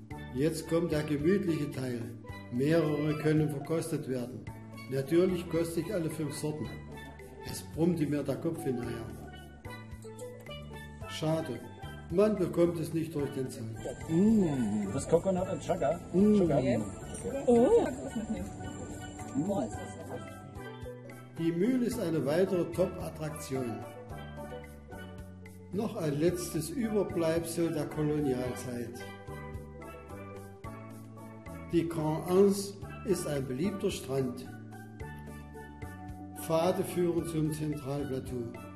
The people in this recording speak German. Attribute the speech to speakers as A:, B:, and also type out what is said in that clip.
A: Jetzt kommt der gemütliche Teil. Mehrere können verkostet werden. Natürlich koste ich alle 5 Sorten. Es brummte mir der Kopf hinterher. Schade, man bekommt es nicht durch den Zahn.
B: Das Coconut and Sugar. Sugar.
C: Yes.
B: Okay.
C: Oh, das ist nicht.
A: Die Mühle ist eine weitere Top-Attraktion. Noch ein letztes Überbleibsel der Kolonialzeit. Die Grand Anse ist ein beliebter Strand. Pfade führen zum Zentralplateau.